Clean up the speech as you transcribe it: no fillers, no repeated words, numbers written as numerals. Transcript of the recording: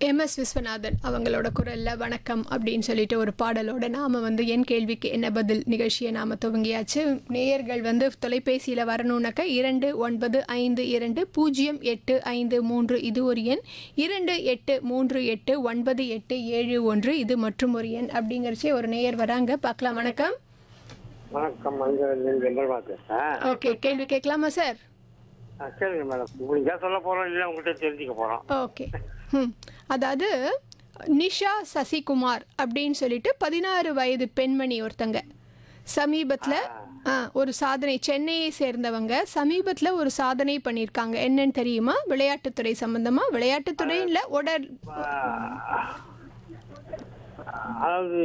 MS. Viswanathan அவங்களோட குரல்ல வணக்கம் அப்படின்னு சொல்லிட்டு ஒரு பாடலோட நாம வந்து என் கேள்விக்கு என்ன பதில் நிகழ்ச்சியை நாம துவங்கியாச்சு. நேயர்கள் வந்து தொலைபேசியில் வரணுன்னாக்கா 29520853 இது ஒரு எண், 28389871 இது மற்றும் ஒரு எண் அப்படிங்கிறச்சே ஒரு நேயர் வராங்க. பார்க்கலாம். வணக்கம். வணக்கம். ஜென்ரல் பேசுறேன். ஓகே, கேள்வி கேட்கலாமா சார்? சரிங்க மேடம். உங்களுக்கு ஏன் சொல்ல போறோம் இல்லை உங்கள்கிட்ட தெரிஞ்சுக்க போறோம். ஓகே. அதாவது நிஷா சசிகுமார் அப்படின்னு சொல்லிட்டு 16 வயது பெண்மணி ஒருத்தங்க சமீபத்தில் ஒரு சாதனை, சென்னையை சேர்ந்தவங்க சமீபத்தில் ஒரு சாதனை பண்ணியிருக்காங்க. என்னன்னு தெரியுமா? விளையாட்டுத்துறை சம்பந்தமா. விளையாட்டுத்துறையில் அதாவது